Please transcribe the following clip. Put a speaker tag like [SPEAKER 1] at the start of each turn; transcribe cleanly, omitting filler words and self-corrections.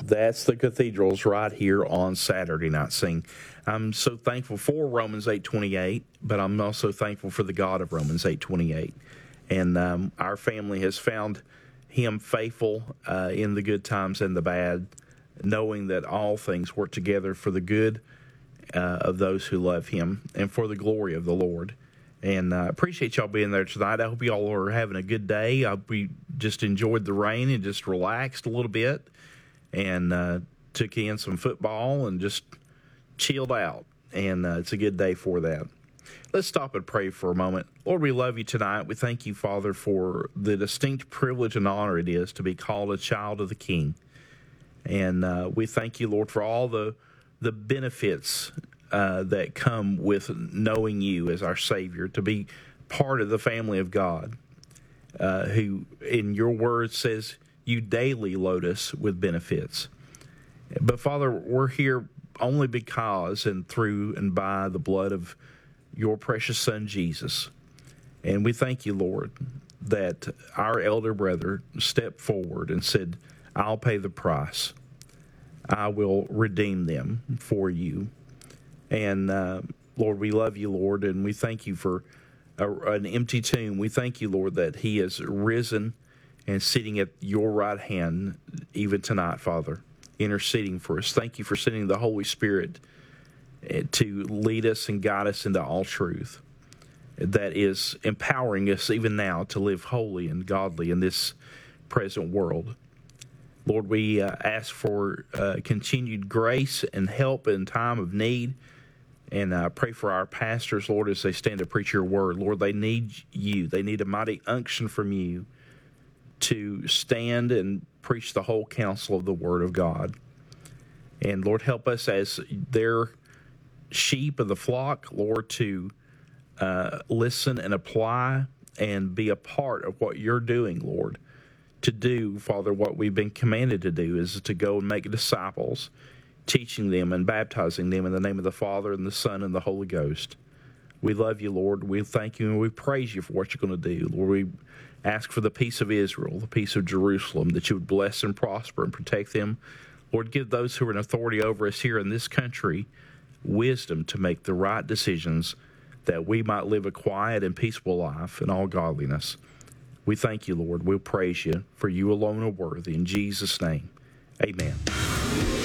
[SPEAKER 1] That's the cathedrals right here on Saturday Night Sing. I'm so thankful for Romans 8:28, but I'm also thankful for the God of Romans 8:28. And our family has found him faithful in the good times and the bad, knowing that all things work together for the good of those who love him and for the glory of the Lord. And I appreciate y'all being there tonight. I hope y'all are having a good day. I hope we just enjoyed the rain and just relaxed a little bit and took in some football and just chilled out. And it's a good day for that. Let's stop and pray for a moment. Lord, we love you tonight. We thank you, Father, for the distinct privilege and honor it is to be called a child of the King. And we thank you, Lord, for all the benefits that come with knowing you as our Savior, to be part of the family of God, who in your word says you daily load us with benefits. But Father, we're here only because and through and by the blood of your precious Son, Jesus. And we thank you, Lord, that our elder brother stepped forward and said, I'll pay the price. I will redeem them for you. And Lord, we love you, Lord, and we thank you for an empty tomb. We thank you, Lord, that he is risen and sitting at your right hand even tonight, Father, interceding for us. Thank you for sending the Holy Spirit to lead us and guide us into all truth that is empowering us even now to live holy and godly in this present world. Lord, we ask for continued grace and help in time of need. And pray for our pastors, Lord, as they stand to preach your word. Lord, they need you. They need a mighty unction from you to stand and preach the whole counsel of the word of God. And Lord, help us as their sheep of the flock, Lord, to listen and apply and be a part of what you're doing, Lord. To do, Father, what we've been commanded to do is to go and make disciples, teaching them and baptizing them in the name of the Father and the Son and the Holy Ghost. We love you, Lord. We thank you and we praise you for what you're going to do. Lord, we ask for the peace of Israel, the peace of Jerusalem, that you would bless and prosper and protect them. Lord, give those who are in authority over us here in this country wisdom to make the right decisions, that we might live a quiet and peaceful life in all godliness. We thank you, Lord. We'll praise you, for you alone are worthy. In Jesus' name, amen.